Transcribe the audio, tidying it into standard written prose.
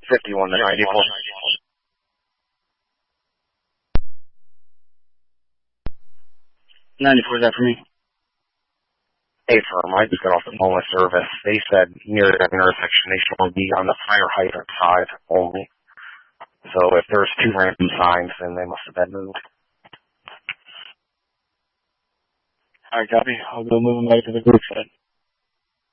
51 to 94. 94, is that for me? Hey, firm, I just got off the phone with service. They said near the intersection they should only be on the fire hydrant side only. So if there's two random signs, then they must have been moved. Alright, copy. I'll go move them back to the group side.